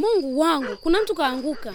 Mungu wangu, kuna mtu kaanguka.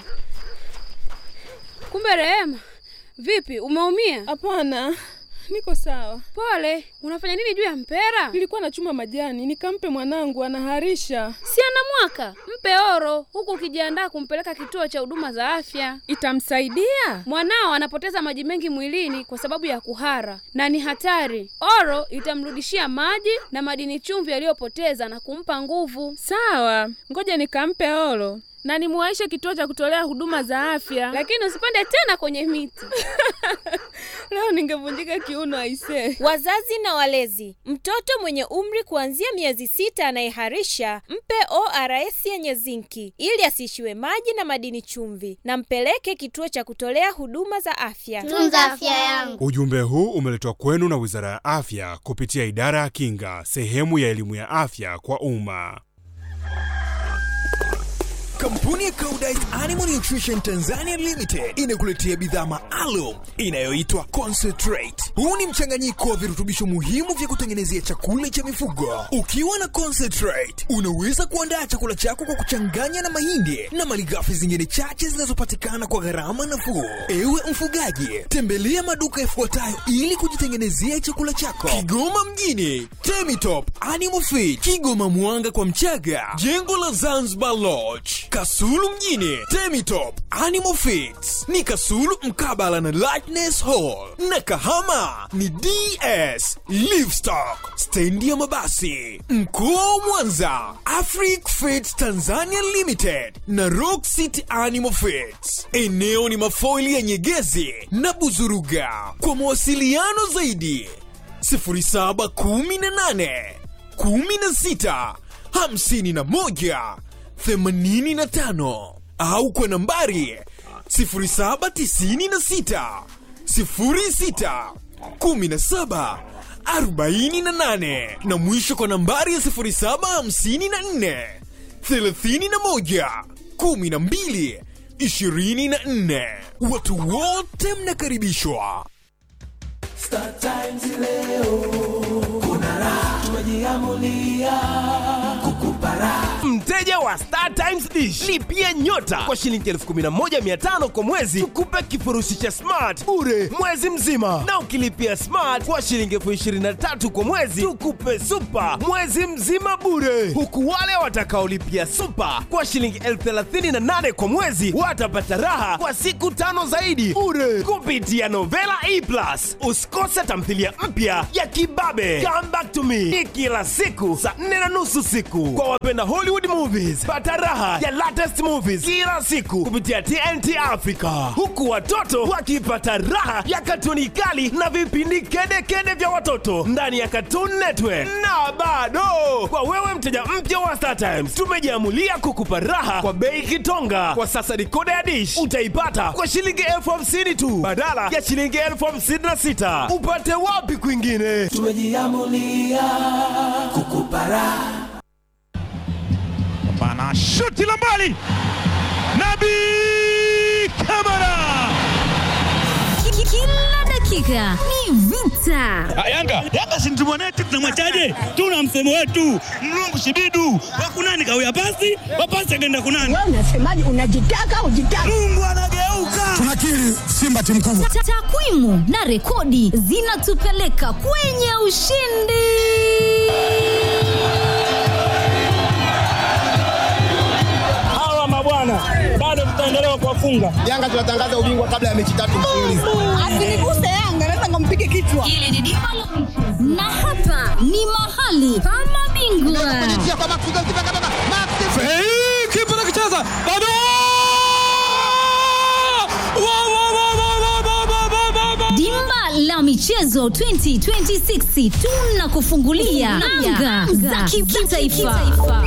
Kumbe Rehema, vipi, umeumia? Hapana, niko sawa. Pole, unafanya nini juu ya mpera? Nilikuwa nachuma majani, nikampe mwanangu anaharisha. Si ana mwaka? Mpe oro, huku ukijiandaa kumpeleka kituo cha huduma za afya. Itamsaidia? Mwanao anapoteza maji mengi mwilini kwa sababu ya kuhara na ni hatari. Oro itamrudishia maji na madini chumvi aliyopoteza na kumpa nguvu. Sawa, ngoja nikampe oro. Na nimuwaishe kituo cha kutolea huduma za afya. Lakini usipande tena kwenye miti. Leo ningevunjika kiuno aisee. Wazazi na walezi, mtoto mwenye umri kuanzia miezi 6 anayeharisha, mpe ORS yenye zinki ili asiishiwe maji na madini chumvi, na mpeleke kituo cha kutolea huduma za afya. Tunza afya yangu. Ujumbe huu umeletwa kwenu na Wizara ya Afya kupitia Idara ya Kinga, sehemu ya elimu ya afya kwa umma. Kampuni ya Koudijt Animal Nutrition Tanzania Limited inakuletea bidhaa maalum inayoitwa Concentrate. Huu ni mchanganyiko wa virutubisho muhimu vya kutengenezea chakula cha mifugo. Ukiwa na Concentrate, unaweza kuandaa chakula chako kwa kuchanganya na mahindi na malighafi zingine chache zinazopatikana kwa gharama nafuu. Ewe mfugaji, tembelea maduka yafuatayo ili kujitengenezea chakula chako: Kigoma mjini, Temitop Animal Feed, Kigoma Mwanga kwa Mchaga, jengo la Zanzibar Lodge. Kasulu mjini, Temitop Animal Feeds ni Kasulu mkabala na Lightness Hall, na Kahama ni DS Livestock, stendi ya mabasi. Mkoa wa Mwanza, Afric Feeds Tanzania Limited na Rock City Animal Feeds. Eneo ni Mafoili ya Nyegezi na Buzuruga. Kwa mawasiliano zaidi 0718 16 51 85 au kwa nambari 0796 06 17 48 na mwisho kwa nambari ya 0754 31 12 24. Watu wote mnakaribishwa. Star Times leo kuna raha, tumejiamulia kukupa raha. Mteja wa Star Times Dish, lipia nyota kwa shilingi 11,500 kwa mwezi, tukupe kifurushi cha smart bure mwezi mzima, na ukilipia smart kwa shilingi 23,000 kwa mwezi, tukupe super mwezi mzima bure, huku wale watakaolipia super kwa shilingi 38,000 kwa mwezi watapata raha kwa siku 5 zaidi bure kupitia Novela E+. Usikose tamthilia mpya ya Kibabe Come Back to Me, ni kila siku saa 4:30 usiku. Kwa wapenda Hollywood movies, pata raha ya latest movies kila siku kupitia TNT Africa, huku watoto wakipata raha ya katuni kali na vipindi kede vya watoto ndani ya Cartoon Network. Na bado kwa wewe mteja mpya wa Star Times, tumejiamulia kukupa raha kwa bei kitonga. Kwa sasa decoder ya dish utaipata kwa shilingi 50,000 tu badala ya shilingi 56,000. Upate wapi kwingine? Tumejiamulia kukupa raha. Bana shuti la mbali, Nabi Kamara. Kila dakika ni vita. Yanga si mtu mwetu, tunamwachaje? Tuna msemo wetu, mlungu shibidu wakunani kawia pasi wapasi akaenda kunani. Wewe unasemaje? Unajitaka ujitaka, Mungu anageuka. Tunakiri Simba timu kubwa. Takwimu na rekodi zinatupeleka kwenye ushindi. Bwana, bado tutaendelea kuwafunga. Yanga tunatangaza ubingwa kabla ya mechi 3 mfululizo. Asiniguse Yanga, naweza ngompige kichwa. Ile ni dimalo. Na hapa ni mahali pa mabingwa. Kipa anakicheza. Bado! Dimba la michezo 2026 tunakufungulia anga za kitaifa.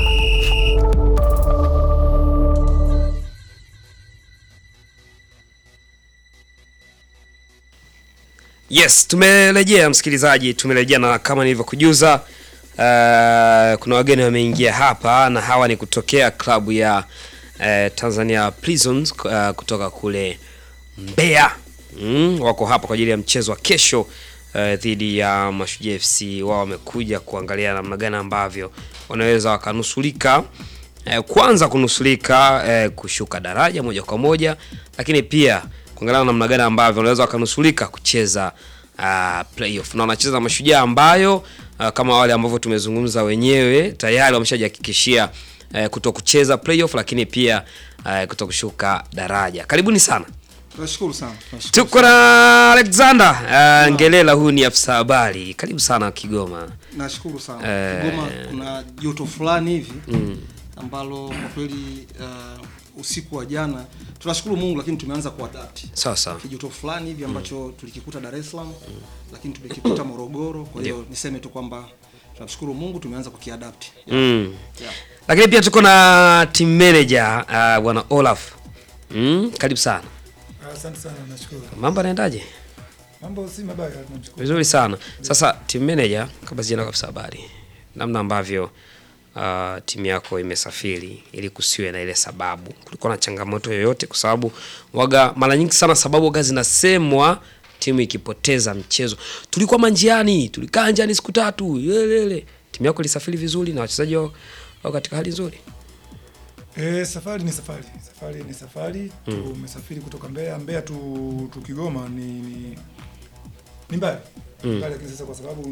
Yes, tumerejea msikilizaji, tumerejea na kama nilivyokujuza kuna wageni wameingia hapa, na hawa ni kutokea klabu ya Tanzania Prisons kutoka kule Mbeya. Wako hapa kwa ajili ya mchezo wa kesho dhidi ya Mashujaa FC. Wao wamekuja kuangalia namna gani ambavyo wanaweza wakanusulika kwanza kunusulika kushuka daraja moja kwa moja, lakini pia kuangalia namna gani ambavyo wanaweza wakanusulika kucheza playoff. Na wanacheza Mashujaa ambayo kama wale ambao tumezungumza wenyewe tayari wameshajihakikishia kutokucheza playoff, lakini pia kutokushuka daraja. Karibuni sana. Tunashukuru sana. Tuko na Alexander Ngelela, huyu ni afisa habari. Karibu sana Kigoma. Nashukuru sana. Kigoma kuna joto fulani hivi ambalo kwa kweli usiku wa jana tunashukuru Mungu, lakini tumeanza kuadapt. Sasa joto fulani hivi ambacho tulikikuta Dar es Salaam, lakini tumekikuta Morogoro. Kwa hiyo niseme tu kwamba tunashukuru Mungu tumeanza kukiadapt. Lakini pia tuko na team manager bwana Olaf. Karibu sana. Asante sana, nashukuru. Mambo yanaendaje? Mambo si mabaya, tunashukuru. Vizuri sana. Sasa team manager, kabla sijaenda kwa habari, namna ambavyo timu yako imesafiri ili kusiwe na ile sababu, kulikuwa na changamoto yoyote? Kwa sababu waga mara nyingi sana sababu waga zinasemwa timu ikipoteza mchezo. Tulikuwa manjiani, tulikaa njiani siku 3. Yelele. Timu yako ilisafiri vizuri na wachezaji wao katika hali nzuri. Safari ni safari. Safari ni safari. Tumesafiri kutoka Mbeya tu Kigoma ni mbali. Mbali, lakini sasa kwa sababu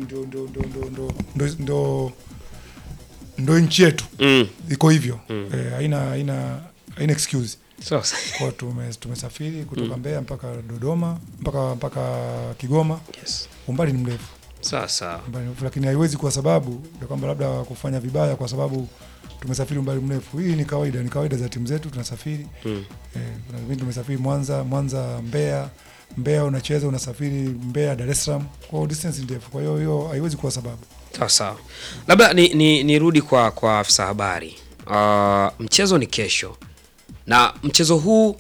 ndio nchi yetu. Iko hivyo. Haina excuse. Sasa kwa tumesafiri kutoka Mbeya mpaka Dodoma mpaka Kigoma. Yes. Umbali ni mrefu. Sasa lakini haiwezi kwa sababu ya kwamba labda kufanya vibaya kwa sababu tumesafiri umbali mrefu. Hii ni kawaida za timu zetu, tunasafiri. Kuna wengine tumesafiri Mwanza Mbeya unacheza unasafiri Mbeya Dar es Salaam, kwa distance ndefu. Kwa hiyo haiwezi kuwa sababu. Sawa. Labda nirudi kwa afisa habari. Mchezo ni kesho. Na mchezo huu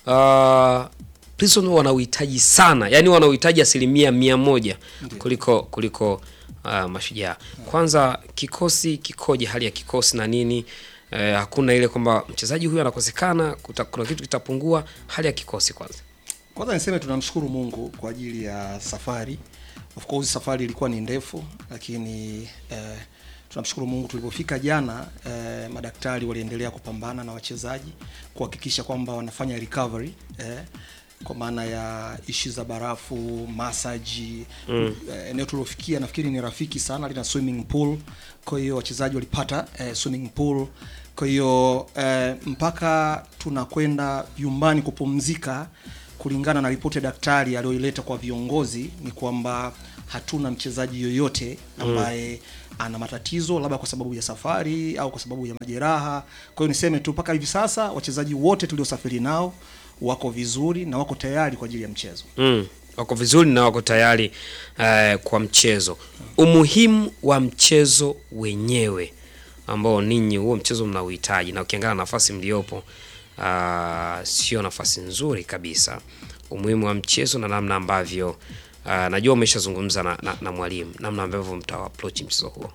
Prison wanauhitaji sana. Yaani wanauhitaji 100% kuliko Mashujaa. Kwanza kikosi kikoje, hali ya kikosi na nini? Hakuna ile kwamba mchezaji huyu anakosekana, kuna kitu kitapungua, hali ya kikosi kwanza. Kwanza niseme tunamshukuru Mungu kwa ajili ya safari. Of course safari ilikuwa ni ndefu, lakini tunamshukuru Mungu tulipofika jana, madaktari waliendelea kupambana na wachezaji kuhakikisha kwamba wanafanya recovery, kwa maana ya issues za barafu, massage. Eneo tulofikia nafikiri ni rafiki sana, lina swimming pool. Kwa hiyo wachezaji walipata swimming pool. Kwa hiyo mpaka tunakwenda vyumbani kupumzika, kulingana na ripoti ya daktari aliyoileta kwa viongozi, ni kwamba hatuna mchezaji yoyote ambaye ana matatizo labda kwa sababu ya safari au kwa sababu ya majeraha. Kwa hiyo niseme tu mpaka hivi sasa wachezaji wote tuliosafiri nao wako vizuri na wako tayari kwa ajili ya mchezo. Wako vizuri na wako tayari kwa mchezo. Umuhimu wa mchezo wenyewe ambao ninyi huo mchezo mnauhitaji, na ukiangalia nafasi mliopo sio nafasi nzuri kabisa. Umuhimu wa mchezo na namna ambavyo najua umeshazungumza na mwalimu, namna ambavyo mta-approach mchezo huo.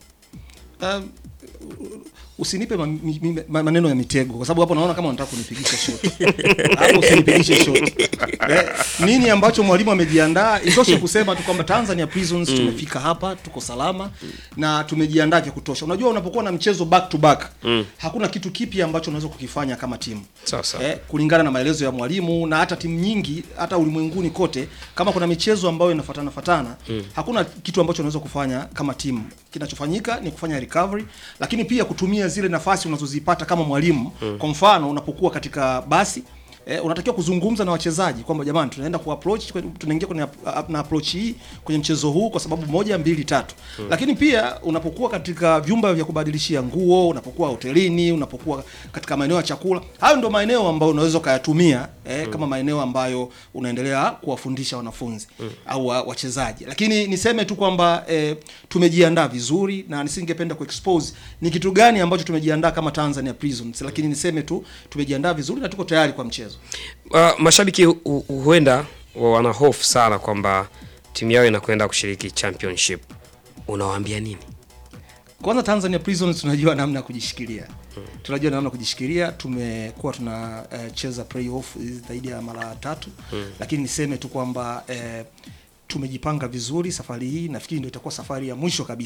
Usinipe maneno ya mitego, kwa sababu hapo naona kama unataka kunipigisha shot. Hapo usinipigishe shot. Nini ambacho mwalimu amejiandaa? Itoshe kusema tu kwamba Tanzania Prisons tumefika hapa, tuko salama na tumejiandaa vya kutosha. Unajua unapokuwa na mchezo back to back, hakuna kitu kipi ambacho unaweza kukifanya kama timu. Sasa kulingana na maelezo ya mwalimu na hata timu nyingi hata ulimwenguni kote, kama kuna michezo ambayo inafuatana, hakuna kitu ambacho unaweza kufanya kama timu. Kinachofanyika ni kufanya recovery, lakini pia kutumia zile nafasi unazozipata kama mwalimu. Kwa mfano unapokuwa katika basi, unatakiwa kuzungumza na wachezaji kwamba jamani, tunaenda tunaingia kwenye na approach hii kwenye mchezo huu kwa sababu 1 2 3. Lakini pia unapokuwa katika vyumba vya kubadilishia nguo, unapokuwa hotelini, unapokuwa katika maeneo ya chakula, hayo ndio maeneo ambayo unaweza kuyatumia kama maeneo ambayo unaendelea kuwafundisha wanafunzi au wachezaji. Lakini niseme tu kwamba tumejiandaa vizuri, na nisingependa kuexpose ni kitu gani ambacho tumejiandaa kama Tanzania Prisons, lakini niseme tu tumejiandaa vizuri na tuko tayari kwa mchezo. Mashabiki huenda wana hofu sana kwamba timu yao inakwenda kushiriki championship. Unawaambia nini? Kwanza Tanzania Prisons tunajua namna ya kujishikilia. Tunajua namna ya kujishikilia. Tumekuwa tunacheza playoff zaidi ya mara 3. Lakini niseme tu kwamba tumejipanga vizuri safari hii. Nafikiri ndio itakuwa safari ya mwisho kabisa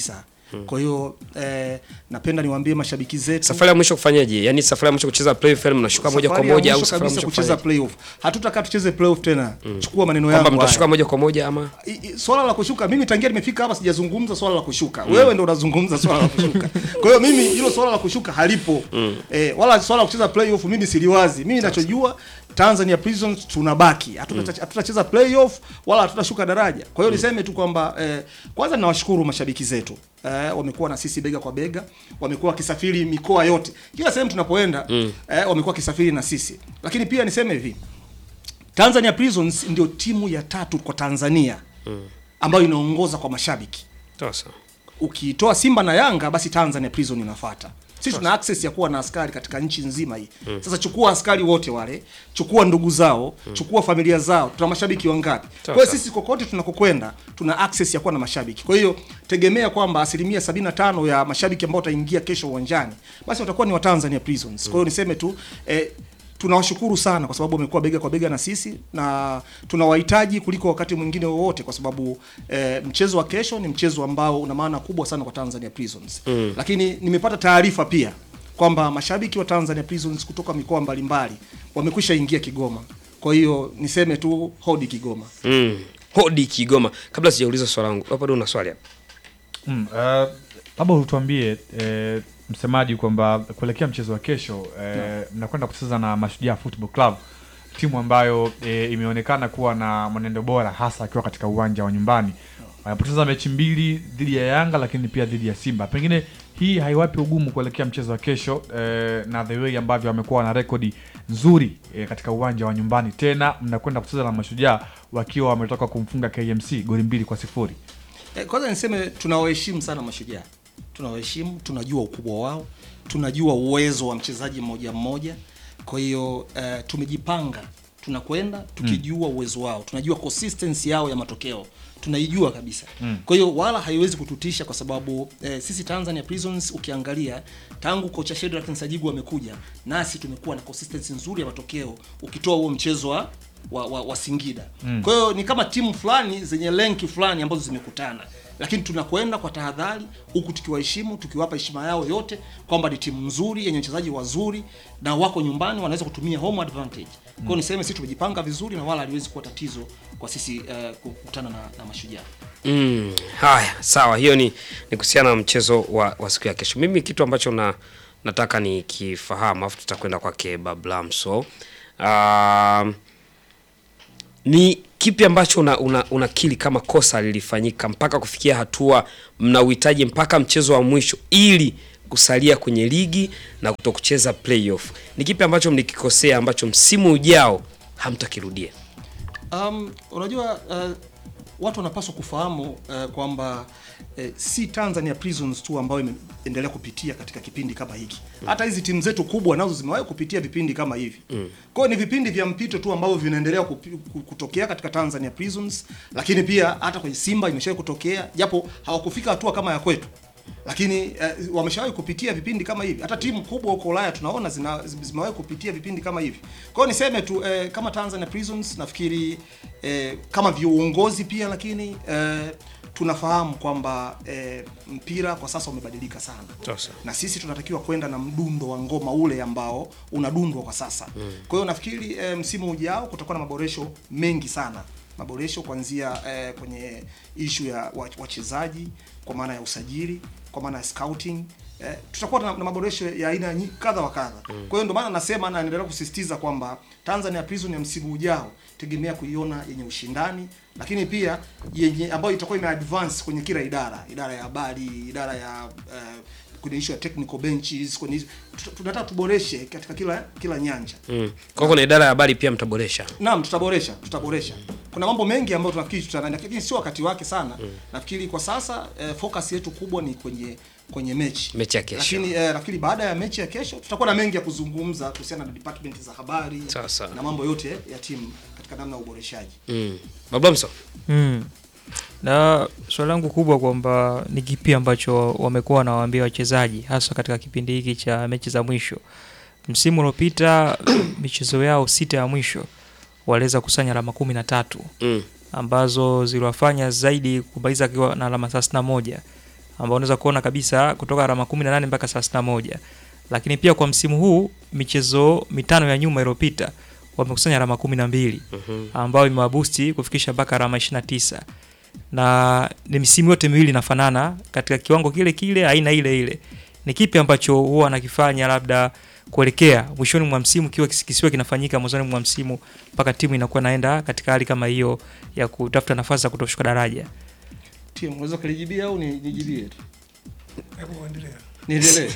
Kwa hiyo napenda niwaambie mashabiki zetu, safari ya mwisho kufanyaje? Yani safari ya mwisho kucheza playoff film mnashuka moja kwa moja au safari ya mwisho kucheza playoff? Hatutaka tucheze playoff tena. Chukua maneno yangu. Kwamba mtashuka moja kwa moja ama swala la kushuka, mimi tangia nimefika hapa sijazungumza swala la kushuka. Wewe ndio unazungumza swala la kushuka. Kwa hiyo mimi hilo swala la kushuka halipo. Wala swala la kucheza playoff mimi siliwazi. Mimi ninachojua Tanzania Prisons tunabaki. Hatutacheza playoff wala hatutashuka daraja. Kwa hiyo niseme tu kwamba kwanza ninawashukuru mashabiki zetu. Wamekuwa na sisi bega kwa bega, wamekuwa kisafiri mikoa yote. Kila sehemu tunapoenda wamekuwa kisafiri na sisi. Lakini pia niseme hivi, Tanzania Prisons ndio timu ya 3 kwa Tanzania ambayo inaongoza kwa mashabiki. Sasa ukitoa Simba na Yanga basi Tanzania Prison inafuata. Sisi tuna access ya kuwa na askari katika nchi nzima hii. Sasa chukua askari wote wale, chukua ndugu zao, chukua familia zao, tuna mashabiki wangapi? Kwa hiyo sisi kokote tunakokwenda tuna access ya kuwa na mashabiki. Kwa hiyo tegemea kwamba 75% ya mashabiki ambao wataingia kesho uwanjani basi watakuwa ni wa Tanzania Prisons. Kwa hiyo niseme tu tunawashukuru sana kwa sababu wamekuwa bega kwa bega na sisi na tunawahitaji kuliko wakati mwingine wowote kwa sababu mchezo wa kesho ni mchezo ambao una maana kubwa sana kwa Tanzania Prisons. Lakini nimepata taarifa pia kwamba mashabiki wa Tanzania Prisons kutoka mikoa mbalimbali wamekwisha ingia Kigoma. Kwa hiyo niseme tu hodi Kigoma. Hodi Kigoma. Kabla sijauliza swali langu, hapo una swali hapa? Labda utuambie msemaji kwamba kuelekea mchezo wa kesho mnakwenda kucheza na Mashujaa Football Club, timu ambayo imeonekana kuwa na mwenendo bora hasa akiwa katika uwanja wa nyumbani. Wanapoteza mechi 2 dhidi ya Yanga lakini pia dhidi ya Simba. Pengine hii haiwapi ugumu kuelekea mchezo wa kesho na the way ambavyo wamekuwa na rekodi nzuri katika uwanja wa nyumbani, tena mnakwenda kucheza na Mashujaa wakiwa wametoka kumfunga KMC goli 2-0. Kwanza niseme tunawaheshimu sana Mashujaa. Tunawaheshimu, tunajua ukubwa wao, tunajua uwezo wa mchezaji mmoja mmoja. Kwa hiyo tumejipanga, tunakwenda tukijua uwezo wao, tunajua consistency yao ya matokeo, tunaijua kabisa. Kwa hiyo wala haiwezi kututisha kwa sababu sisi Tanzania Prisons ukiangalia tangu kocha Shedrack Nsajigu amekuja, nasi tumekuwa na consistency nzuri ya matokeo ukitoa huo mchezo wa Singida. Kwa hiyo ni kama timu fulani zenye lenki fulani ambazo zimekutana. Lakini tunakwenda kwa tahadhari huku tukiwaheshimu, tukiwapa heshima yao yote kwamba ni timu nzuri yenye wachezaji wazuri na wako nyumbani wanaweza kutumia home advantage. Kwa hiyo niseme sisi tumejipanga vizuri na wala haliwezi kuwa tatizo kwa sisi kukutana na Mashujaa. Haya, sawa. Hiyo ni kuhusiana na mchezo wa siku ya kesho. Mimi kitu ambacho nataka ni kifahamu afu tutakwenda kwa Bablamso. Ni kipi ambacho unakili kama kosa lilifanyika mpaka kufikia hatua mnauhitaji mpaka mchezo wa mwisho ili kusalia kwenye ligi na kutokucheza playoff? Ni kipi ambacho mlikikosea ambacho msimu ujao hamtakirudia? Unajua watu wanapaswa kufahamu kwamba si Tanzania Prisons tu ambayo imeendelea kupitia katika kipindi kama hiki. Hata hizi timu zetu kubwa nazo zimewahi kupitia vipindi kama hivi. Kwa hiyo ni vipindi vya mpito tu ambavyo vinaendelea kutokea katika Tanzania Prisons, lakini pia hata kwenye Simba imeshawahi kutokea, japo hawakufika hatua kama ya kwetu. Lakini wameshawahi kupitia vipindi kama hivi. Hata timu kubwa huko Ulaya tunaona zimewahi kupitia vipindi kama hivi. Kwa hiyo niseme tu kama Tanzania Prisons nafikiri kama viongozi pia, lakini tunafahamu kwamba mpira kwa sasa umebadilika sana. Na sisi tunatakiwa kwenda na mdundo wa ngoma ule ambao unadundwa kwa sasa. Kwa hiyo nafikiri msimu ujao kutakuwa na maboresho mengi sana. Maboresho kuanzia kwenye issue ya wachezaji kwa maana ya usajili, kwa maana ya scouting. Tutakuwa na maboresho ya aina kadha wa kadha. Kwa hiyo ndio maana nasema na naendelea kusisitiza kwamba Tanzania Prison ya msimu ujao tegemea kuiona yenye ushindani, lakini pia yenye ambayo itakuwa ime advance kwenye kila idara ya habari, idara ya kwenye issue ya technical benches, kwenye tunataka tuboreshe katika kila nyanja. Kwa kuna idara ya habari pia mtaboresha? Naam, tutaboresha. Kuna mambo mengi ambayo tunafikiri tutaenda, lakini sio wakati wake sana. Nafikiri kwa sasa focus yetu kubwa ni kwenye mechi ya kesho. Lakini nafikiri baada ya mechi ya kesho tutakuwa na mengi ya kuzungumza kuhusiana na department za habari na mambo yote ya timu katika namna ya uboreshaji. Bablamso. Na swali langu kubwa kwamba ni kipi ambacho wamekuwa wanawaambia wachezaji hasa katika kipindi hiki cha mechi za mwisho. Msimu uliopita michezo yao 6 ya mwisho waliweza kusanya alama 13 ambazo ziliwafanya zaidi kumaliza akiwa na alama 31, ambao unaweza kuona kabisa kutoka alama 18 mpaka 31. Lakini pia kwa msimu huu michezo mitano ya nyuma iliyopita wamekusanya alama 12 ambao imewaboosti kufikisha mpaka alama 29. Na ni misimu yote miwili inafanana katika kiwango kile kile, aina ile ile. Ni kipi ambacho huwa anakifanya labda kuelekea mwishoni mwa msimu kisiwa kinafanyika mwanzoni mwa msimu mpaka timu inakuwa naenda katika hali kama hiyo ya kutafuta nafasi za kutoshuka daraja? Timu unaweza kulijibia au nijibie tu? Hebu endelea. Niendelee.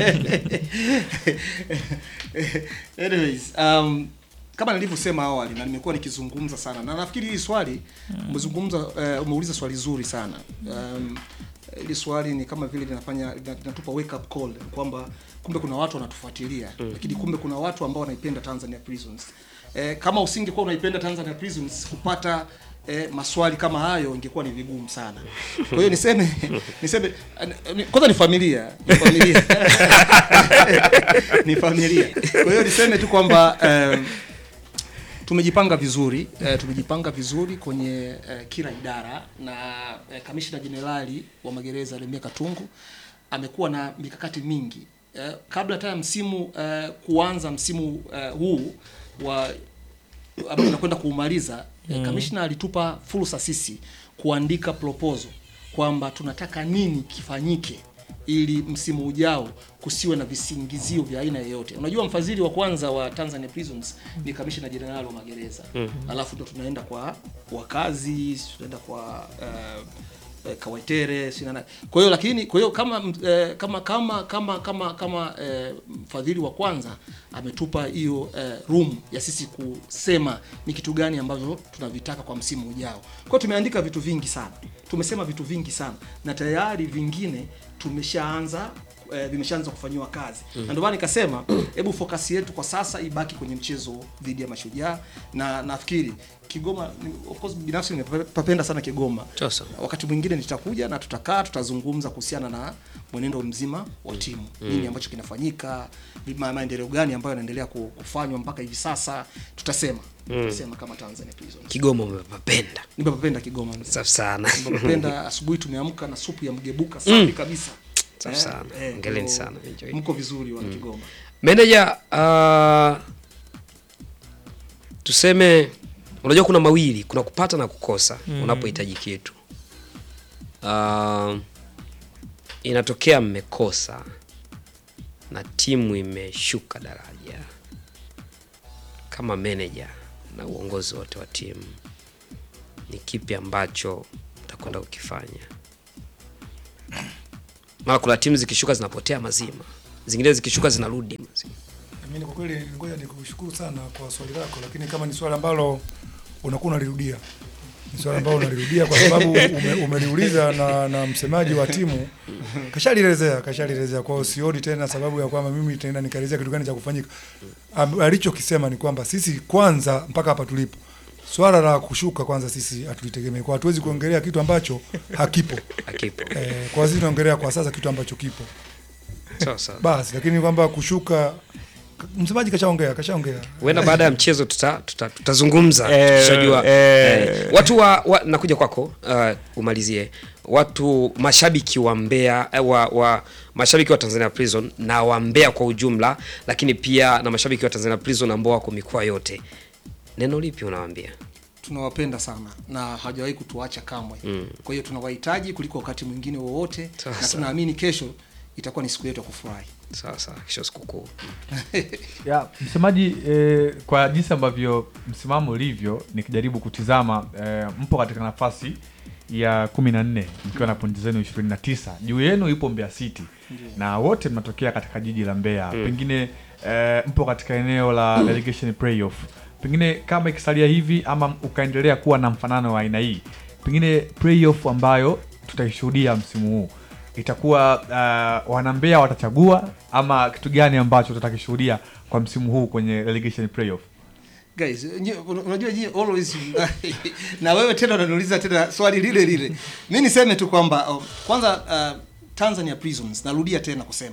Anyways, kama nilivyosema awali na nimekuwa nikizungumza sana na nafikiri hili swali umeuliza swali zuri sana. Hili swali ni kama vile linatupa wake up call kwamba kumbe kuna watu wanatufuatilia, lakini kumbe kuna watu ambao wanaipenda Tanzania Prisons. Kama usingekuwa unaipenda Tanzania Prisons, kupata maswali kama hayo ingekuwa ni vigumu sana. Kwa hiyo niseme kwanza ni familia. Ni familia. Kwa hiyo niseme tu kwamba tumejipanga vizuri kwenye kila idara, na Kamishna Jenerali wa Magereza Lemia Katungu amekuwa na mikakati mingi kabla hata msimu kuanza msimu huu wa ambao tunakwenda kuumaliza. Kamishna alitupa fursa sisi kuandika proposal kwamba tunataka nini kifanyike ili msimu ujao kusiwe na visingizio vya aina yoyote. Unajua mfadhili wa kwanza wa Tanzania Prisons ni Kamishna Jenerali wa Magereza. Alafu ndo tunaenda kwa wakazi, tunaenda kwa Kawaitere, sina. Kwa hiyo kama mfadhili wa kwanza ametupa hiyo room ya sisi kusema ni kitu gani ambavyo tunavitaka kwa msimu ujao. Kwa hiyo tumeandika vitu vingi sana. Tumesema vitu vingi sana na tayari vingine vimeshaanza kufanywa kazi. Na ndio maana nikasema hebu focus yetu kwa sasa ibaki kwenye mchezo dhidi ya Mashujaa, na nafikiri Kigoma, of course binafsi nimependa sana Kigoma. Wakati mwingine nitakuja na tutazungumza kuhusiana na mwenendo mzima wa timu. Nini ambacho kinafanyika, maendeleo gani ambayo yanaendelea kufanywa mpaka hivi sasa, tutasema kama Tanzania Prisons. Kigoma umepapenda. Nimepapenda Kigoma. Safi sana. Nimepapenda asubuhi tumeamka na supu ya mgebuka safi kabisa. Safi sana. Ongeleni sana. Enjoy. Mko vizuri wa Kigoma. Manager, tuseme unajua kuna mawili, kuna kupata na kukosa unapohitaji kitu. Inatokea mmekosa na timu imeshuka daraja. Kama manager na uongozi wote wa timu, ni kipi ambacho utakwenda kukifanya? Maana kuna timu zikishuka zinapotea mazima, zingine zikishuka zinarudi mazima. Mimi kwa kweli ngoja nikushukuru sana kwa swali lako, lakini kama ni swali ambalo unakuwa unalirudia, ni swali ambalo unalirudia kwa sababu umeliuliza na msemaji wa timu kashalielezea. Kwa hiyo sioni tena sababu ya kwamba mimi tena nikaelezea kitu gani cha kufanyika. Alichokisema ni kwamba sisi kwanza mpaka hapa tulipo, swala la kushuka kwanza sisi hatulitegemei. Kwa hatuwezi kuongelea kitu ambacho hakipo. Kwa sisi tunaongelea kwa sasa kitu ambacho kipo. Sasa. Basi lakini kwamba kushuka msemaji kashaongea. Wenda baada ya mchezo tutazungumza, tutashajua. Watu nakuja kwako umalizie. Watu mashabiki wa Mbeya mashabiki wa Tanzania Prison na wa Mbeya kwa ujumla, lakini pia na mashabiki wa Tanzania Prison ambao wako mikoa yote, neno lipi unawaambia? Tunawapenda sana na hajawahi kutuacha kamwe. Kwa hiyo tunawahitaji kuliko wakati mwingine wowote, na tunaamini kesho itakuwa ni siku yetu ya kufurahi. Sasa kesho sikukuu. Msemaji, kwa jinsi ambavyo msimamo ulivyo, nikijaribu kutizama mpo katika nafasi ya 14 mkiwa na pointi zenu 29. Juu yenu yupo Mbeya City. Na wote mnatokea katika jiji la Mbeya. Pengine mpo katika eneo la relegation playoff. Pengine kama ikisalia hivi ama ukaendelea kuwa na mfanano wa aina hii, pengine playoff ambayo tutaishuhudia msimu huu itakuwa wana Mbeya watachagua, ama kitu gani ambacho tutakishuhudia kwa msimu huu kwenye relegation playoff? Guys, unajua always na wewe tena unaniuliza tena swali lile. Mimi niseme tu kwamba kwanza Tanzania Prisons, narudia tena kusema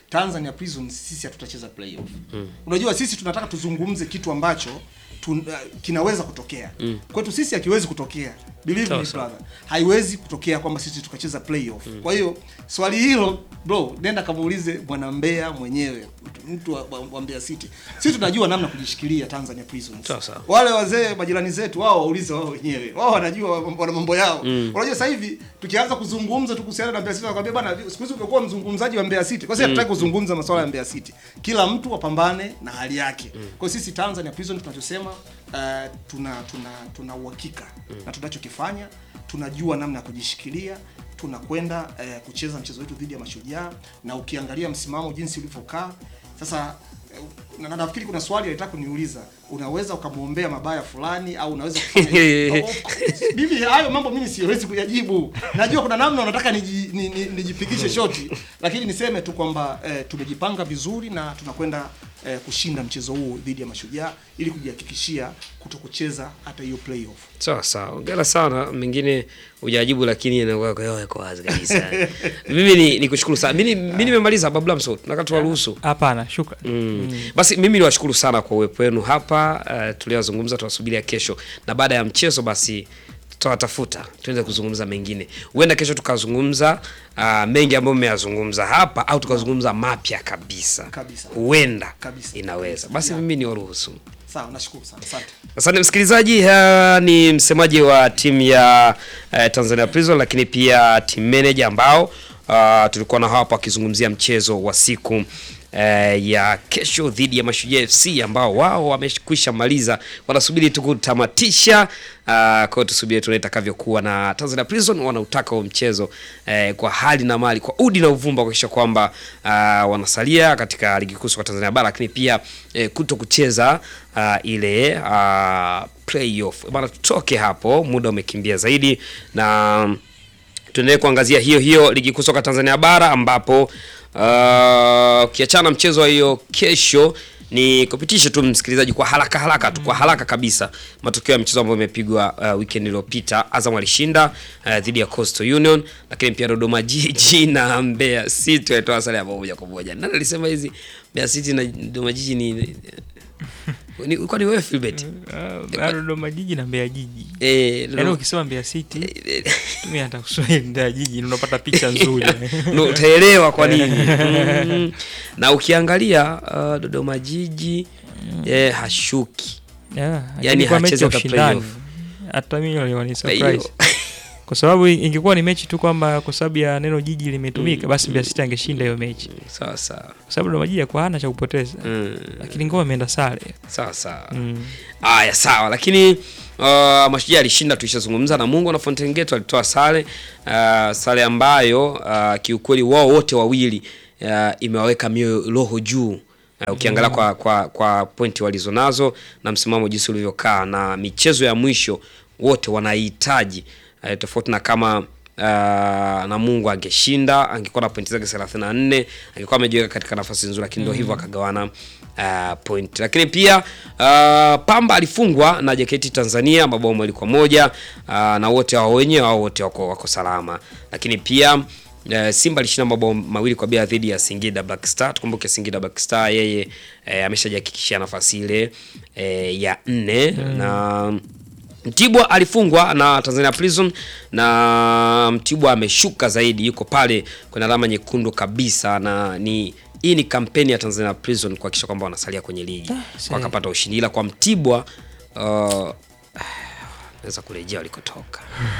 Tanzania Prisons sisi hatutacheza playoff. Unajua sisi tunataka tuzungumze kitu ambacho kinaweza kutokea. Kwetu sisi hakiwezi kutokea. Believe me brother. Haiwezi kutokea kwamba sisi tukacheza playoff. Kwa hiyo swali hilo bro, nenda kamuulize mwana Mbeya mwenyewe, mtu wa Mbeya City. Sisi tunajua namna kujishikilia Tanzania Prisons. Wale wazee majirani zetu wao waulize wao wenyewe. Wao wanajua wana mambo yao. Unajua sasa hivi tukianza kuzungumza kuhusiana na Mbeya City nakwambia bwana, siku hizi umekuwa mzungumzaji wa Mbeya City. Kwa sababu hatutaki kuzungumza masuala ya Mbeya City. Kila mtu apambane na hali yake. Kwa sisi Tanzania Prisons tunachosema tuna uhakika na tunachokifanya, tunajua namna ya kujishikilia, tunakwenda kucheza mchezo wetu dhidi ya Mashujaa, na ukiangalia msimamo jinsi ulivyokaa sasa, na nafikiri kuna swali alitaka kuniuliza, unaweza ukamuombea mabaya fulani au unaweza kufanya mimi hayo mambo mimi siwezi kuyajibu. Najua kuna namna unataka nijipigishe shoti, lakini niseme tu kwamba tumejipanga vizuri na tunakwenda kushinda mchezo huu dhidi ya Mashujaa ili kujihakikishia kutokucheza hata hiyo playoff. Sawa. Hongera sana. Mengine hujajibu lakini inakuwa kwa wazi kabisa. Mimi nikushukuru sana. Mimi nimemaliza Babla Mso. Nataka tuwaruhusu. Hapana, shukrani. Basi mimi niwashukuru sana kwa uwepo wenu hapa. Tuliozungumza tuwasubiria kesho, na baada ya mchezo basi tutawatafuta tuende kuzungumza mengine. Huenda kesho tukazungumza mengi ambayo mmeyazungumza hapa, au tukazungumza mapya kabisa. Huenda inaweza. Basi mimi niwaruhusu. Sawa, nashukuru sana. Asante. Asante msikilizaji, ni msemaji wa timu ya Tanzania Prison, lakini pia team manager ambao tulikuwa na hapa akizungumzia mchezo wa siku ya kesho dhidi ya Mashujaa FC ambao wao wamekwisha maliza, wanasubiri tu kutamatisha. Kwa tusubiri tuone itakavyokuwa, na Tanzania Prison wanautaka huo mchezo kwa hali na mali, kwa udi na uvumba, kuhakikisha kwamba wanasalia katika ligi kuu kwa Tanzania bara, lakini pia kuto kucheza ile playoff. Bana, tutoke hapo, muda umekimbia zaidi, na tuendelee kuangazia hiyo ligi kuu soka Tanzania bara, ambapo ukiachana mchezo wa hiyo kesho, ni kupitisha tu msikilizaji kwa haraka kabisa matokeo ya mchezo ambao umepigwa weekend iliyopita. Azam alishinda dhidi ya Coastal Union, lakini pia Dodoma Jiji na Mbeya City walitoa sare ya 1-1. Nani alisema hizi Mbeya City na Dodoma Jiji ni kwa ni wewe Philbert? Dodoma Jiji na Mbeya Jiji. Yaani ukisema Mbeya City mimi hata kuswahili Mbeya Jiji unapata picha nzuri. Utaelewa kwa nini. Na ukiangalia Dodoma Jiji hashuki. Yaani hacheza playoff. Hata mimi niliona surprise. Kwa sababu ingekuwa ni mechi tu kwamba kwa sababu ya neno jiji limetumika, basi Mbeya City angeshinda hiyo mechi. Sawa. Kwa sababu Dodoma Jiji kwa hana cha kupoteza. Lakini ngoma imeenda sare. Sawa. Haya, sawa. Lakini Mashujaa alishinda, tulishazungumza, na Mungu na Fountain Gate walitoa sare ambayo kiukweli wao wote wawili imewaweka mioyo roho juu. Ukiangalia kwa pointi walizonazo na msimamo jinsi ulivyokaa, na michezo ya mwisho wote wanahitaji tofauti na kama na Mungu angeshinda, angekuwa na pointi zake 34, angekuwa amejiweka katika nafasi nzuri, lakini ndio hivyo akagawana point. Lakini pia Pamba alifungwa na JKT Tanzania mabao 1-1, na wote hao wenyewe wote wako salama. Lakini pia Simba alishinda mabao 2-2 dhidi ya Singida Black Star. Tukumbuke Singida Black Star yeye ameshajihakikishia nafasi ile ya 4. Na Mtibwa alifungwa na Tanzania Prison, na Mtibwa ameshuka zaidi, yuko pale kwenye alama nyekundu kabisa, na hii ni kampeni ya Tanzania Prison kuhakikisha kwamba wanasalia kwenye ligi. Wakapata ushindi, ila kwa Mtibwa naweza kurejea walikotoka.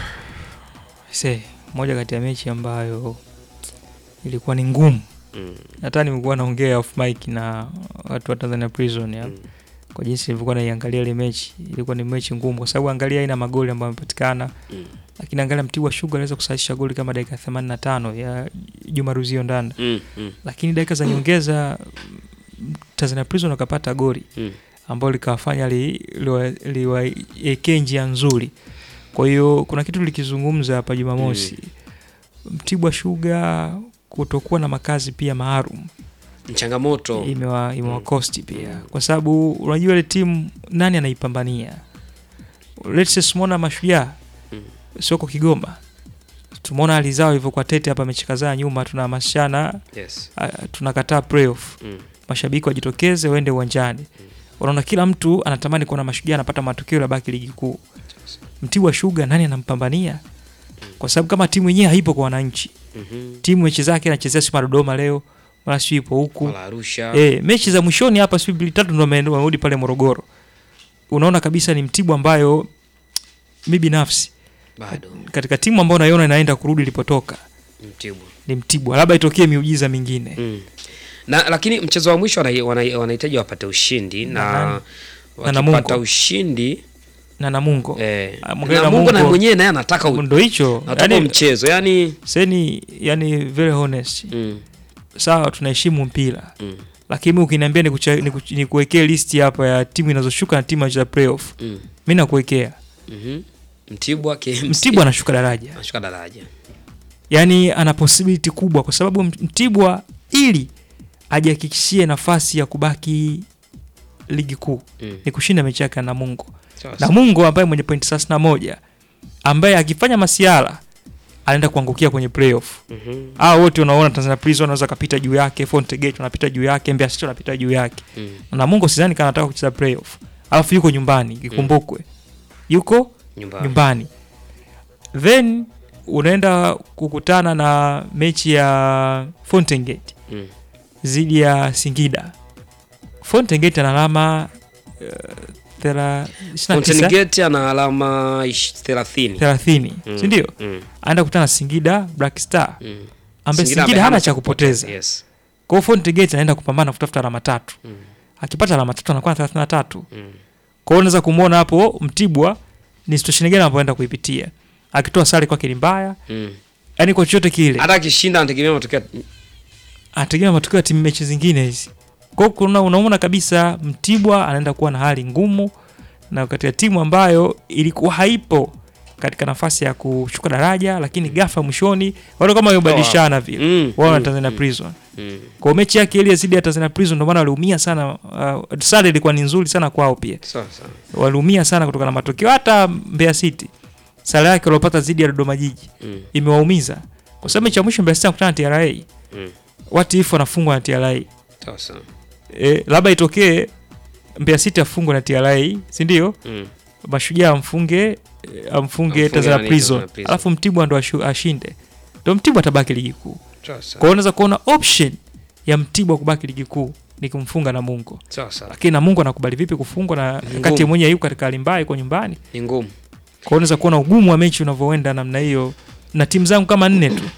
Moja kati ya mechi ambayo ilikuwa ni ngumu. Hata nimekuwa naongea off mic na watu wa Tanzania Prison ya kwa jinsi nilivyokuwa naiangalia ile mechi. Ilikuwa ni mechi ngumu kwa sababu angalia ina magoli ambayo yamepatikana. Lakini angalia Mtibwa Sugar anaweza kusahisha goli kama dakika 85 ya Juma Ruzio Ndanda. Lakini dakika za nyongeza Tanzania Prison wakapata goli ambalo likawafanya liwaeke njia nzuri. Kwa hiyo kuna kitu tulikizungumza hapa Jumamosi. Mtibwa Sugar kutokuwa na makazi pia maalum, changamoto imewakosti pia, kwa sababu unajua ile timu nani anaipambania. Let's say Simona Mashujaa soko Kigoma, tumeona hali zao ilivyokuwa tete hapa mechi kadhaa nyuma, tunahamasishana Yes. tunakataa playoff. Mashabiki wajitokeze waende uwanjani. Unaona kila mtu anatamani kuona Mashujaa anapata matokeo ya baki ligi kuu. Mtibwa Sugar nani anampambania? Kwa sababu kama timu yenyewe haipo kwa wananchi. Timu mechi zake inachezea Simba Dodoma leo, wala si ipo huku. Wala Arusha. Mechi za mwishoni hapa sio 3 ndio wamerudi pale Morogoro. Unaona kabisa ni Mtibwa ambayo mimi binafsi bado katika timu ambayo naiona inaenda kurudi ilipotoka. Ni Mtibwa. Labda itokee miujiza mingine. Na lakini mchezo wa mwisho wanahitaji wapate ushindi na wakipata ushindi na Namungo. Namungo na mwenyewe naye anataka ndio hicho. Yaani mchezo yani very honest. Sawa tunaheshimu mpira. Lakini ukiniambia nikuwekee list hapa ya timu inazoshuka na timu za playoff. Mimi nakuwekea. Mtibwa KMC. Mtibwa anashuka daraja. Anashuka daraja. Yaani ana possibility kubwa kwa sababu Mtibwa ili ajihakikishie nafasi ya kubaki ligi kuu ni kushinda mechi yake na Namungo. Namungo ambaye mwenye point 31 ambaye akifanya masiala anaenda kuangukia kwenye playoff. Hao wote unaona Tanzania Prison wanaweza kupita juu yake, Fountain Gate wanapita juu yake, Mbeya City wanapita juu yake. Na Namungo sidhani kama anataka kucheza playoff. Alafu yuko nyumbani, ikumbukwe. Yuko nyumbani. Then unaenda kukutana na mechi ya Fountain Gate. Zidi ya Singida. Fountain Gate ana alama Fountain Gate ana alama 30. Si ndio? Anaenda kukutana Singida Black Star. Ambaye Singida hana cha kupoteza. Yes. Kwa Fountain Gate anaenda kupambana kutafuta alama 3. Akipata alama 3 anakuwa na 33. Kwa hiyo unaweza kumuona hapo Mtibwa ni situation gani anapoenda kuipitia. Akitoa sare kwake ni mbaya. Yaani kwa chochote kile. Hata akishinda anategemea matokeo ya timu mechi zingine hizi. Kwa hiyo unaona kabisa Mtibwa anaenda kuwa na hali ngumu na katika timu ambayo ilikuwa haipo katika nafasi ya kushuka daraja, lakini ghafla mwishoni wale kama wamebadilishana vile. Wao na Tanzania Prison. Kwa mechi yake ile zidi ya Tanzania Prison ndio maana waliumia sana. Sare ilikuwa ni nzuri sana kwao pia. Waliumia sana kutokana na matokeo. Hata Mbeya City sare yake walipata zidi ya Dodoma Jiji imewaumiza. Kwa sababu mechi ya mwisho Mbeya City kukutana na TRA. What if wanafungwa na TRA? Sawa. Labda itokee Mbeya City afungwe na TRA, si ndio? Mashujaa amfunge Tanzania Prison. Alafu Mtibwa ndo ashinde. Ndio Mtibwa atabaki ligi kuu. Kwa hiyo unaweza kuona option ya Mtibwa kubaki ligi kuu ni kumfunga Namungo. Lakini Namungo anakubali vipi kufungwa na kati mwenyewe yuko katika hali mbaya iko nyumbani? Ni ngumu. Kwa hiyo unaweza kuona ugumu wa mechi unavyoenda namna hiyo na timu zangu kama 4 tu.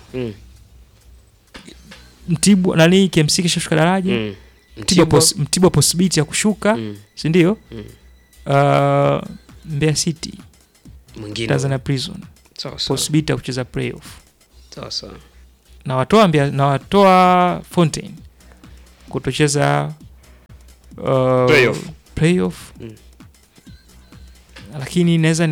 Mtibwa nani KMC kisha daraja? Mtibwa possibility ya kushuka, si ndio? Mbeya City mwingine Tanzania Prison. Possibility ya kucheza playoff. Sawa. Na watoa Fountain kutocheza playoff. Lakini naweza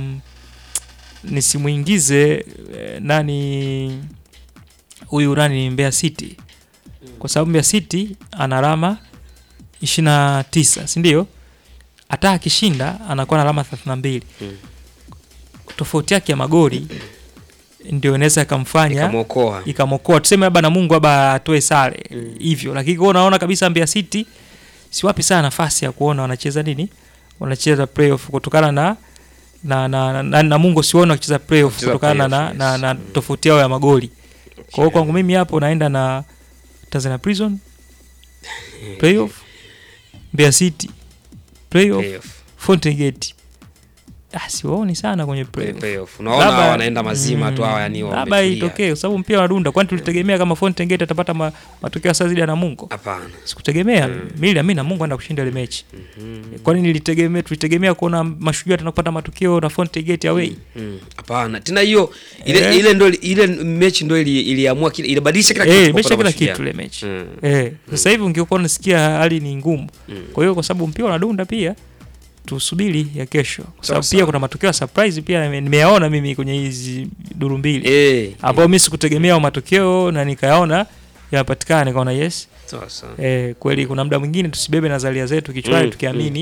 nisimuingize nani huyu nani Mbeya City. Kwa sababu Mbeya City ana alama 29, si ndio? Hata akishinda anakuwa na alama 32. Tofauti yake ya magoli ndio inaweza kumfanya ikamokoa. Tuseme labda Namungo labda atoe sare hivyo. Lakini kwa unaona kabisa Mbeya City si wapi sana nafasi ya kuona wanacheza nini? Wanacheza playoff kutokana na Namungo siona wakicheza playoff kutokana na tofauti yao ya magoli. Kwa hiyo kwangu mimi hapo naenda na Tanzania Prison playoff, Mbeya City playoff, Fountain Gate. Siwaoni sana kwenye playoff. Unaona wanaenda mazima tu hawa yani wametulia. Labda itokee kwa sababu mpira unadunda. Kwani tulitegemea kama Fountain Gate atapata matokeo sasa zidi ya Namungo? Hapana. Sikutegemea. Mimi Namungo anaenda kushinda ile mechi. Kwani tulitegemea kuona Mashujaa tunapata matokeo na Fountain Gate away? Hapana. Tena hiyo ile mechi ndio iliamua ilibadilisha kila kitu. Mechi kila kitu ile mechi. Sasa hivi ungekuwa unasikia hali ni ngumu. Kwa hiyo kwa sababu mpira unadunda pia tusubiri ya kesho kwa sababu pia kuna matokeo ya surprise pia nimeyaona mimi kwenye hizi duru mbili ambao mimi sikutegemea matokeo na nikayaona yapatikana nikaona yes. Kweli kuna muda mwingine tusibebe nadharia zetu kichwani tukiamini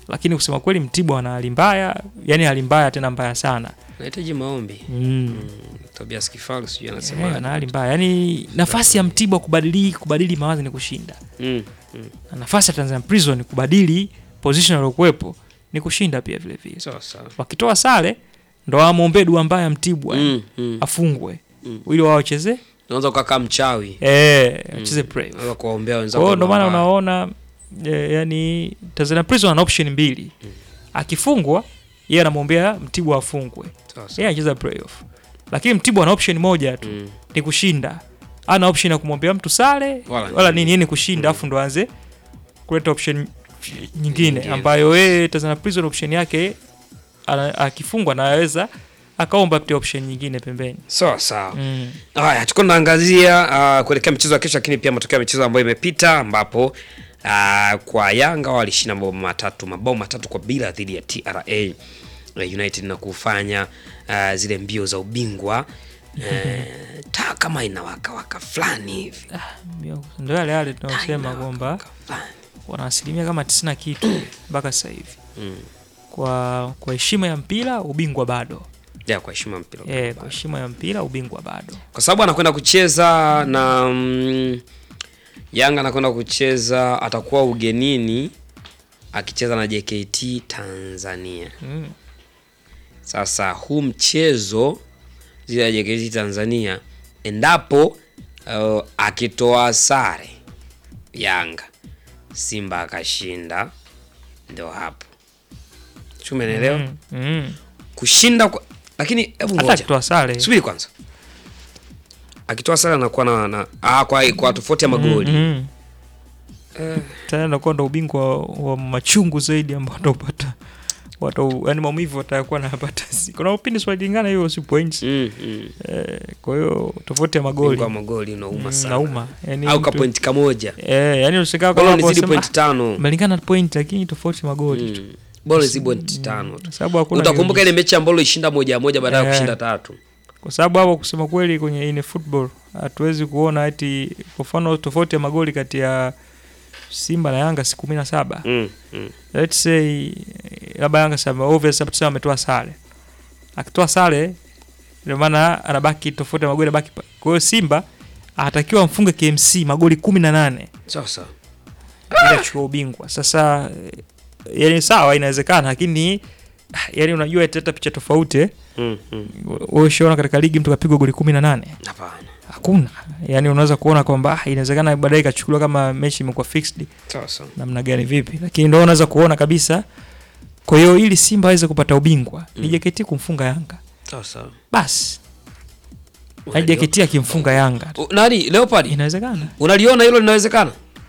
lakini kusema kweli Mtibwa ana hali mbaya, yani hali mbaya tena mbaya sana. Anahitaji maombi. Tobias Kifaru sijui anasema ana hali mbaya. Yani nafasi ya Mtibwa kubadili mawazo ni kushinda. Na nafasi ya Tanzania Prison kubadili position aliyokuepo ni kushinda pia vile vile. Sawa. Wakitoa sare ndo wamuombe dua mbaya Mtibwa afungwe. Ili wao wacheze. Unaanza kukaa mchawi. Wacheze brave. Unaanza kuombea wenzao. Ndio maana unaona yani Tanzania Prison ana option mbili. Akifungwa yeye anamuombea Mtibwa afungwe. Yeye anacheza playoff. Lakini Mtibwa ana option moja tu ni kushinda. Ana option ya kumwombea mtu sare wala nini, yeye ni kushinda afu ndo aanze kuleta option nyingine ambayo yeye Tanzania Prison option yake akifungwa anaweza akaomba pia option nyingine pembeni. Sawa. Haya, tuko tunaangazia kuelekea mchezo wa kesho, lakini pia matokeo ya michezo ambayo imepita ambapo kwa Yanga walishinda mabao matatu kwa bila dhidi ya TRA United na kufanya zile mbio za ubingwa taa kama inawaka fulani hivi. Ndio yale tunasema kwamba wana asilimia kama 90 kitu mpaka sasa hivi. Kwa heshima ya mpira ubingwa bado. Kwa heshima ya mpira. Kwa heshima ya mpira ubingwa bado. Kwa sababu anakwenda kucheza na Yanga anakwenda kucheza, atakuwa ugenini akicheza na JKT Tanzania. Sasa huu mchezo zile ya JKT Tanzania endapo akitoa sare Yanga, Simba akashinda, ndio hapo. Tumeelewa? Kushinda lakini hebu ngoja. Akitoa sare. Subiri kwanza. Akitoa sare anakuwa na kwa tofauti ya magoli. Tena anakuwa ndo ubingwa wa machungu zaidi ambao utapata. Yani maumivu watakuwa napata. Kuna upindi swalingana hiyo si points. Kwa hiyo tofauti ya magoli. Kwa magoli unauma sana. Nauma. Yani au ka point kamoja. Yani usikaa kwa hapo sema point 5. Malingana point lakini tofauti ya magoli tu. Bora si point 5. Sababu hakuna. Utakumbuka ile mechi ambayo ilishinda 1-1 baada ya kushinda 3. Kwa sababu hapo kusema kweli kwenye ine football hatuwezi kuona eti kwa mfano tofauti ya magoli kati ya Simba na Yanga si 17. Let's say labda Yanga sema obviously tuseme ametoa sare. Akitoa sare ndio maana anabaki tofauti ya magoli baki. Kwa hiyo Simba atakiwa mfunge KMC magoli 18. Sasa ile chuo ubingwa. Sasa yani sawa inawezekana lakini yani unajua italeta picha tofauti. Wewe unaona katika ligi mtu kapigwa goli 18? Hapana. Hakuna. Yani unaweza kuona kwamba inawezekana baadaye ikachukuliwa kama mechi imekuwa fixed. Sasa namna gani vipi? Lakini ndio unaweza kuona kabisa. Kwa hiyo ili Simba aweze kupata ubingwa, ni JKT kumfunga Yanga. Sasa basi. JKT akimfunga Yanga. Nani Leopard? Inawezekana. Unaliona hilo linawezekana?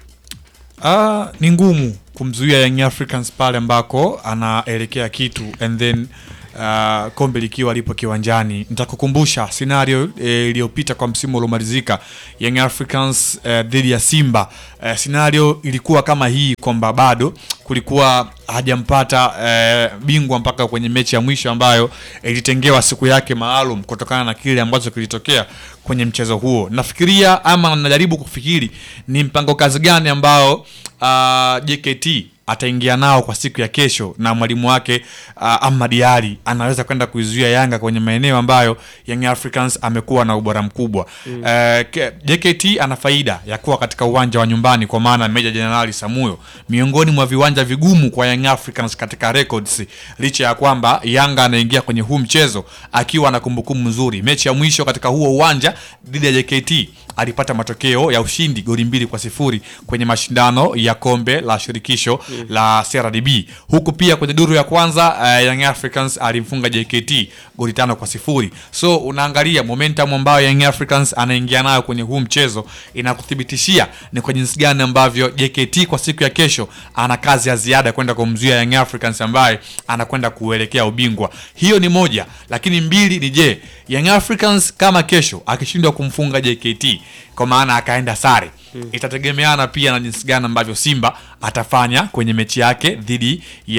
Ni ngumu kumzuia Young Africans pale ambako anaelekea kitu and then kombe likiwa lipo kiwanjani. Nitakukumbusha scenario iliyopita kwa msimu uliomalizika Young Africans dhidi ya Simba. Scenario ilikuwa kama hii kwamba bado kulikuwa hajampata bingwa mpaka kwenye mechi ya mwisho ambayo ilitengewa siku yake maalum kutokana na kile ambacho kilitokea kwenye mchezo huo. Nafikiria ama najaribu kufikiri ni mpango kazi gani ambao JKT ataingia nao kwa siku ya kesho na mwalimu wake Ahmad Ali anaweza kwenda kuizuia Yanga kwenye maeneo ambayo Young Africans amekuwa na ubora mkubwa. JKT ana faida ya kuwa katika uwanja wa nyumbani kwa maana Meja Jenerali Samuyo, miongoni mwa viwanja vigumu kwa Young Africans katika records, licha ya kwamba Yanga anaingia kwenye huu mchezo akiwa na kumbukumbu nzuri. Mechi ya mwisho katika huo uwanja dhidi ya JKT alipata matokeo ya ushindi goli 2-0 kwenye mashindano ya kombe la shirikisho la CRDB. Huku pia kwenye duru ya kwanza Young Africans alimfunga JKT goli 5-0. So unaangalia momentum ambayo Young Africans anaingia nayo kwenye huu mchezo inakuthibitishia ni kwa jinsi gani ambavyo JKT kwa siku ya kesho ana kazi ya ziada kwenda kumzuia Young Africans ambaye anakwenda kuelekea ubingwa. Hiyo ni moja, lakini mbili ni Young Africans kama kesho akishindwa kumfunga JKT kwa maana akaenda sare itategemeana pia na jinsi gani ambavyo Simba atafanya kwenye mechi yake dhidi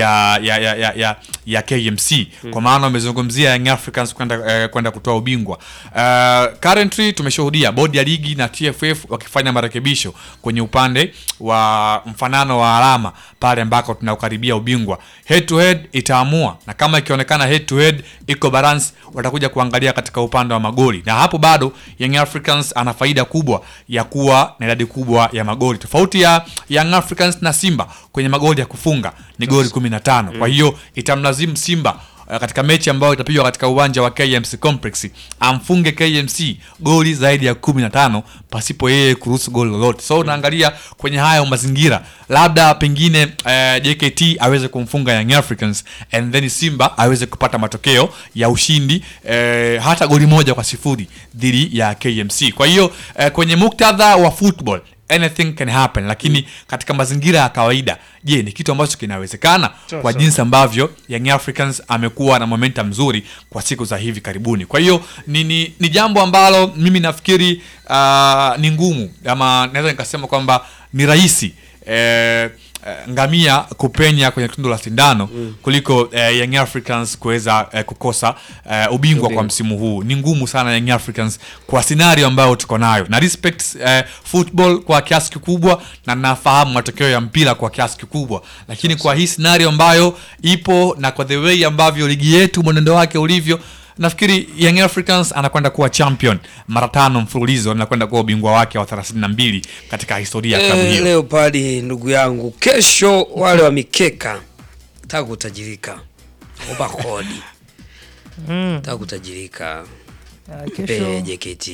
ya KMC. Kwa maana umezungumzia Young Africans kwenda kutoa ubingwa. Currently tumeshuhudia bodi ya ligi na TFF wakifanya marekebisho kwenye upande wa mfanano wa alama pale ambako tunakaribia ubingwa. Head to head itaamua, na kama ikionekana head to head iko balance, watakuja kuangalia katika upande wa magoli, na hapo bado Young Africans ana faida kubwa ya kuwa na idadi kubwa ya magoli. Tofauti ya Young Africans na Simba kwenye magoli ya kufunga ni goli 15. Kwa hiyo itamlazimu Simba katika mechi ambayo itapigwa katika uwanja wa KMC Complex amfunge KMC goli zaidi ya 15 pasipo yeye kuruhusu goli lolote. So unaangalia kwenye hayo mazingira, labda pengine JKT aweze kumfunga Young Africans and then Simba aweze kupata matokeo ya ushindi hata goli 1-0 dhidi ya KMC. Kwa hiyo kwenye muktadha wa football anything can happen, lakini katika mazingira ya kawaida, je, ni kitu ambacho kinawezekana kwa jinsi ambavyo Young Africans amekuwa na momentum mzuri kwa siku za hivi karibuni. Kwa hiyo ni jambo ambalo mimi nafikiri ni ngumu, ama naweza nikasema kwamba ni rahisi ngamia kupenya kwenye tundu la sindano kuliko Young Africans kuweza kukosa ubingwa kwa msimu huu. Ni ngumu sana Young Africans kwa scenario ambayo tuko nayo, na respect football kwa kiasi kikubwa, na nafahamu matokeo ya mpira kwa kiasi kikubwa, lakini kwa hii scenario ambayo ipo na kwa the way ambavyo ligi yetu mwenendo wake ulivyo, nafikiri Young Africans anakwenda kuwa champion mara 5 mfululizo, anakwenda kuwa ubingwa wake wa 32 katika historia ya klabu hiyo. Leo pale ndugu yangu, kesho wale wa mikeka taka kutajirika. Oba kodi. Taka kutajirika. Kesho JKT.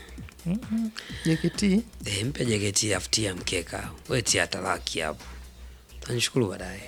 JKT. Mpe JKT afutia mkeka. Wewe tia talaki hapo. Tanishukuru baadaye.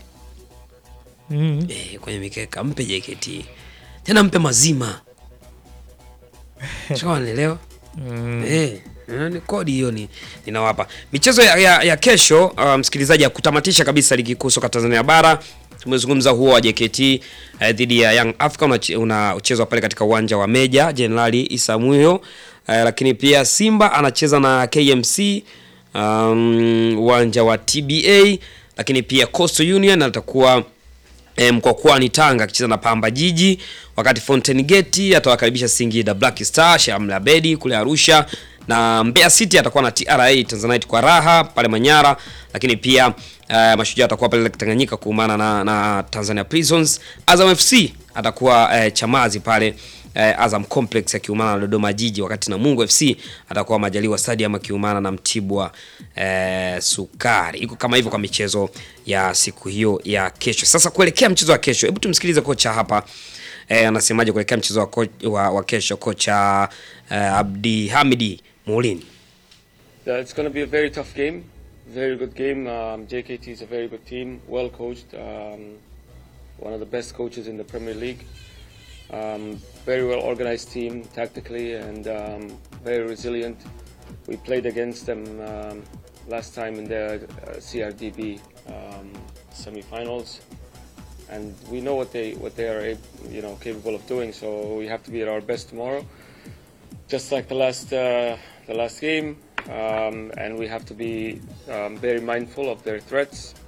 Kwenye mikeka mpe JKT. Tena mpe mazima. Chukua nielewa. Ni kodi hiyo ninawapa. Michezo ya kesho, msikilizaji, ya kutamatisha kabisa ligi kuu soka Tanzania bara. Tumezungumza huo wa JKT dhidi ya Young Africa unachezwa pale katika uwanja wa Meja Jenerali Isamuhyo. Lakini pia Simba anacheza na KMC uwanja wa TBA. Lakini pia Coastal Union atakuwa Mkokwani Tanga akicheza na Pamba Jiji, wakati Fountain Gate atawakaribisha Singida Black Star Shamla Abedi kule Arusha, na Mbeya City atakuwa na TRA Tanzanite kwa Raha pale Manyara. Lakini pia Mashujaa atakuwa pale Tanganyika kuumana na Tanzania Prisons. Azam FC atakuwa Chamazi pale Azam Complex akiumana na Dodoma Jiji, wakati Namungo FC atakuwa Majaliwa Stadium akiumana na Mtibwa Sukari. Iko kama hivyo kwa michezo ya siku hiyo ya kesho. Sasa kuelekea mchezo wa kesho, hebu tumsikilize kocha hapa anasemaje kuelekea mchezo wa kesho, kocha Abdi Hamidi Moulini. It's going to be a very tough game, very good game. JKT is a very good team, well coached, one of the best coaches in the Premier League. Very well organized team tactically, and very resilient. We played against them last time in the CRDB semi-finals, and we know what they are capable of doing. So we have to be at our best tomorrow, just like the last game, and we have to be very mindful of their threats.